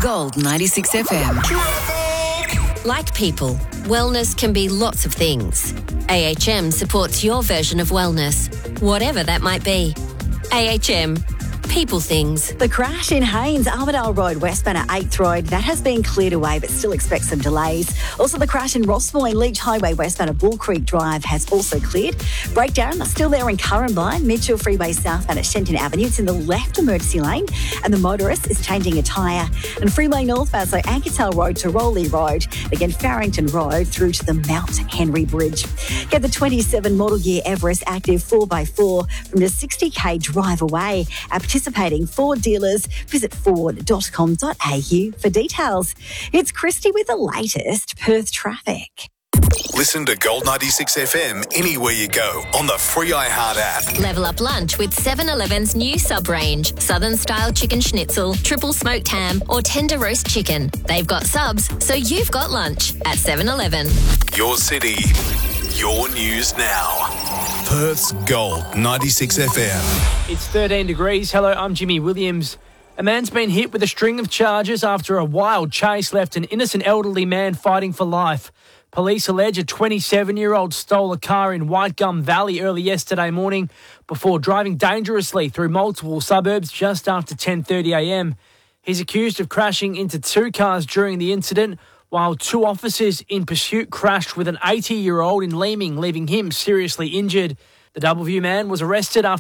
Gold 96 FM. Like people, wellness can be lots of things. AHM supports your version of wellness, whatever that might be. AHM. People things. The crash in Haynes, Armadale Road, Westbound at 8th Road, that has been cleared away, but still expect some delays. Also, the crash in Rossmoy, Leach Highway, westbound at Bull Creek Drive, has also cleared. Breakdown still there in Currambine, Mitchell Freeway southbound at Shenton Avenue. It's in the left emergency lane, and the motorist is changing a tyre. And Freeway northbound, so Ankertel Road to Rowley Road, again Farrington Road through to the Mount Henry Bridge. Get the 27 model year Everest Active 4x4 from the 60k drive away. At participating Ford dealers, visit ford.com.au for details. It's Christy with the latest Perth traffic. Listen to Gold 96 FM anywhere you go on the free iHeart app. Level up lunch with 7-Eleven's new sub-range. Southern-style chicken schnitzel, triple smoked ham or tender roast chicken. They've got subs, so you've got lunch at 7-Eleven. Your city, your news now. Perth's Gold 96 FM. It's 13 degrees. Hello, I'm Jimmy Williams. A man's been hit with a string of charges after a wild chase left an innocent elderly man fighting for life. Police allege a 27-year-old stole a car in Whitegum Valley early yesterday morning before driving dangerously through multiple suburbs just after 10:30am. He's accused of crashing into two cars during the incident, while two officers in pursuit crashed with an 80-year-old in Leeming, leaving him seriously injured. The Doubleview man was arrested after